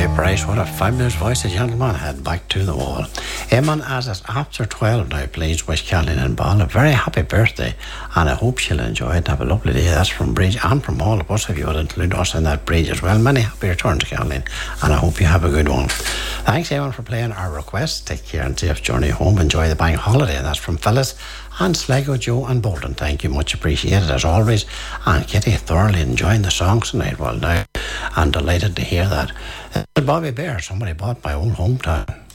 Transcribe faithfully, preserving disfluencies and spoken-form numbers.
Price, what a fabulous voice the gentleman had. Back to the wall. Eamon, as it's after twelve now, please wish Caroline and Ball a very happy birthday, and I hope she'll enjoy it and have a lovely day. That's from Bridge, and from all of us, if you would include us in that Bridge as well. Many happy returns, Caroline, and I hope you have a good one. Thanks, Eamon, for playing our request. Take care and safe journey home. Enjoy the bank holiday. That's from Phyllis and Sligo, Joe and Bolton. Thank you, much appreciated as always. And Kitty, thoroughly enjoying the songs tonight. Well, now, I'm delighted to hear that. Uh, Bobby Bear, somebody bought my old hometown.